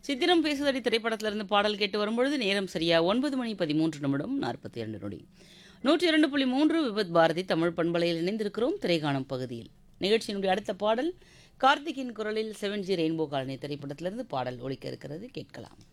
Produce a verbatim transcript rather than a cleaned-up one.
சித்திரம் பேசுதடி திரைப்படத்திலிருந்து பாடல் கேட்டு வரும்பொழுது நேரம் சரியா ஒன்பது மணி பதிமூன்று நிமிடம் நாற்பத்தி இரண்டு நொடி. நூற்றி இரண்டு புள்ளி மூன்று விபத் பாரதி தமிழ் பண்பலையில் இணைந்திருக்கிறோம் திரைக்காணும் பகுதியில். நிகழ்ச்சியினுடைய அடுத்த பாடல் கார்த்திகின் குரலில் செவன் ஜி ரெயின்போ காலனி திரைப்படத்திலிருந்து பாடல் ஒலிக்க இருக்கிறது, கேட்கலாம்.